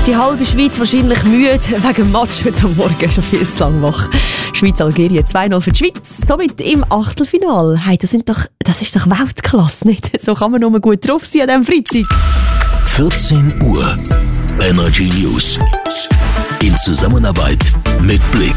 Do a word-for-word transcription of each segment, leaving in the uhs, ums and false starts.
Die halbe Schweiz wahrscheinlich müde wegen dem Match heute Morgen, schon viel zu lang wach. Schweiz-Algerien zwei null für die Schweiz, somit im Achtelfinale. Hey, das, sind doch, das ist doch Weltklasse, nicht? So kann man nur gut drauf sein an diesem Freitag. vierzehn Uhr Energy News. In Zusammenarbeit mit Blick.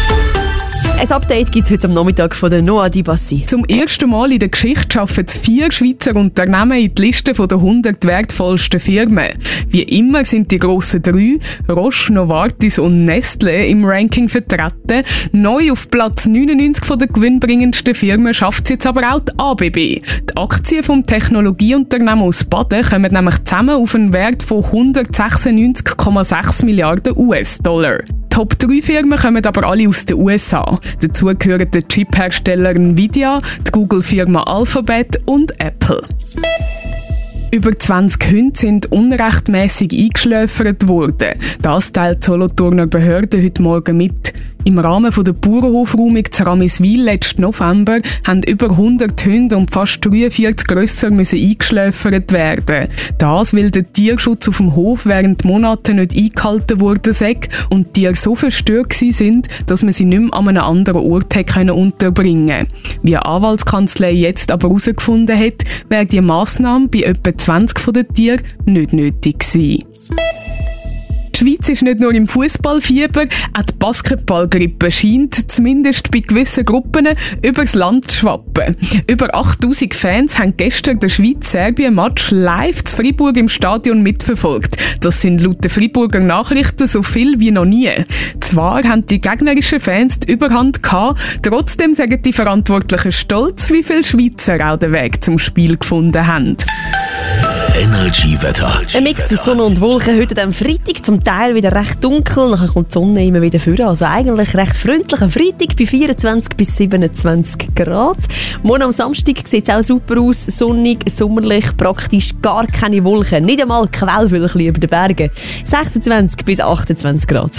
Ein Update gibt es heute am Nachmittag von der Noah Dibassi. Zum ersten Mal in der Geschichte schaffen es vier Schweizer Unternehmen in die Liste der hundert wertvollsten Firmen. Wie immer sind die grossen drei, Roche, Novartis und Nestlé, im Ranking vertreten. Neu auf Platz neunundneunzig der gewinnbringendsten Firmen schafft es jetzt aber auch die A B B. Die Aktien vom Technologieunternehmen aus Baden kommen nämlich zusammen auf einen Wert von hundertsechsundneunzig Komma sechs Milliarden U S-Dollar. Top drei Firmen kommen aber alle aus den U S A. Dazu gehören der Chip-Hersteller Nvidia, die Google-Firma Alphabet und Apple. Über zwanzig Hunde sind unrechtmäßig eingeschläfert worden. Das teilt die Solothurner Behörde heute Morgen mit. Im Rahmen der Bauernhofräumung zu Ramiswil letzten November haben über hundert Hunde und fast dreiundvierzig grösser müssen eingeschläfert werden. Das, weil der Tierschutz auf dem Hof während Monaten nicht eingehalten worden sei und die Tiere so verstört sind, dass man sie nicht mehr an einem anderen Ort hätte unterbringen können. Wie eine Anwaltskanzlei jetzt aber herausgefunden hat, wäre die Massnahme bei etwa zwanzig von den Tieren nicht nötig gewesen. Die Schweiz ist nicht nur im Fußballfieber, auch die Basketballgrippe scheint, zumindest bei gewissen Gruppen, übers Land zu schwappen. Über achttausend Fans haben gestern den Schweiz-Serbien-Match live zu Freiburg im Stadion mitverfolgt. Das sind laut den Freiburger Nachrichten so viel wie noch nie. Zwar haben die gegnerischen Fans die Überhand gehabt, trotzdem sagen die Verantwortlichen stolz, wie viele Schweizer auch den Weg zum Spiel gefunden haben. Energy-Wetter. Ein Mix aus Sonne und Wolken heute am Freitag, zum Teil wieder recht dunkel, nachher kommt die Sonne immer wieder vor. Also eigentlich recht freundlicher Freitag bei vierundzwanzig bis siebenundzwanzig Grad. Morgen am Samstag sieht es auch super aus, sonnig, sommerlich, praktisch gar keine Wolken, nicht einmal Quellwölkchen über den Bergen. sechsundzwanzig bis achtundzwanzig Grad.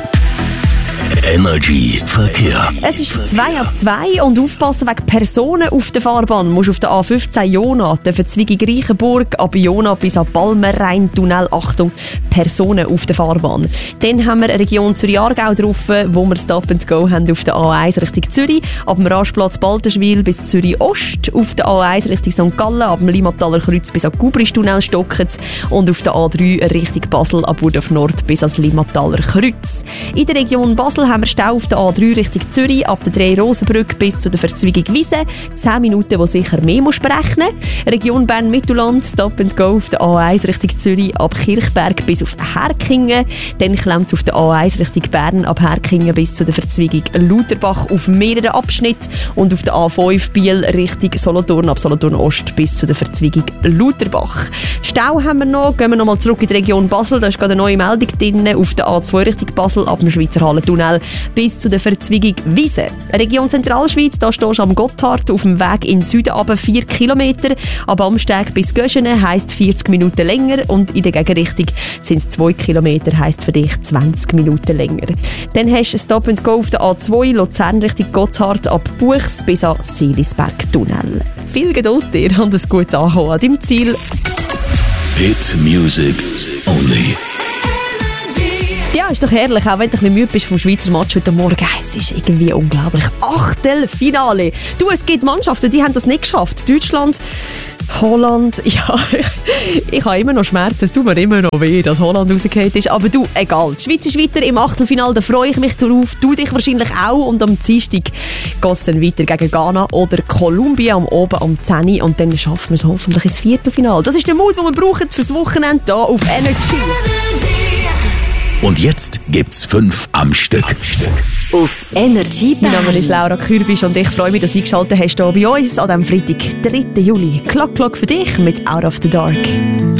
Energy Verkehr. Es ist zwei ab zwei und aufpassen wegen Personen auf der Fahrbahn. Du musst auf der A fünfzehn Jona, der Verzweigung Reichenburg, ab Jona bis an Balmer-Rhein-Tunnel. Achtung, Personen auf der Fahrbahn. Dann haben wir eine Region Zürich-Aargau drauf, wo wir Stop and Go haben auf der A eins Richtung Zürich, ab dem Rastplatz Balterschwil bis Zürich-Ost, auf der A eins Richtung Sankt Gallen, ab dem Limmataler Kreuz bis an Gubristunnel stocken und auf der A drei Richtung Basel, ab Burdorf Nord bis ans Limmataler Kreuz. In der Region Basel haben wir Stau auf der A drei Richtung Zürich, ab der Drei-Rosenbrücke bis zu der Verzweigung Wiese. zehn Minuten, wo sicher mehr musst berechnen. Region Bern-Mittelland, Stop and Go auf der A eins Richtung Zürich, ab Kirchberg bis auf Herkingen. Dann klemmt es auf der A eins Richtung Bern, ab Herkingen bis zu der Verzweigung Lauterbach auf mehreren Abschnitten. Und auf der A fünf Biel Richtung Solothurn, ab Solothurn Ost bis zu der Verzweigung Lauterbach. Stau haben wir noch. Gehen wir nochmal zurück in die Region Basel. Da ist gerade eine neue Meldung drin. Auf der A zwei Richtung Basel, ab dem Schweizer Hallentunnel bis zu der Verzweigung Wiese. Region Zentralschweiz, da stehst du am Gotthard auf dem Weg in den Süden runter, vier Kilometer. Ab Amsteg bis Göschene heisst vierzig Minuten länger und in der Gegenrichtung sind es zwei Kilometer, heisst für dich zwanzig Minuten länger. Dann hast du Stop and Go auf der A zwei, Luzern Richtung Gotthard, ab Buchs bis an Seelisberg-Tunnel. Viel Geduld dir und ein gutes Ankommen an deinem Ziel. Hit Music Only. Ja, ist doch herrlich, auch wenn du ein bisschen müde bist vom Schweizer Match heute Morgen. Es ist irgendwie unglaublich. Achtelfinale. Du, es gibt Mannschaften, die haben das nicht geschafft. Deutschland, Holland, ja, ich, ich habe immer noch Schmerzen. Es tut mir immer noch weh, dass Holland rausgefallen ist. Aber du, egal. Die Schweiz ist weiter im Achtelfinale, da freue ich mich drauf. Du dich wahrscheinlich auch. Und am Dienstag geht es dann weiter gegen Ghana oder Kolumbien am Oben am zehn. Und dann schaffen wir es hoffentlich ins Viertelfinale. Das ist der Mut, den wir brauchen fürs Wochenende hier auf Energy. Und jetzt gibt's fünf am Stück. Am Stück. Auf Energy Mein Name ist Laura Kürbisch und ich freue mich, dass du eingeschaltet hast hier bei uns an diesem Freitag, dritten Juli. Klock, Klock für dich mit Out of the Dark.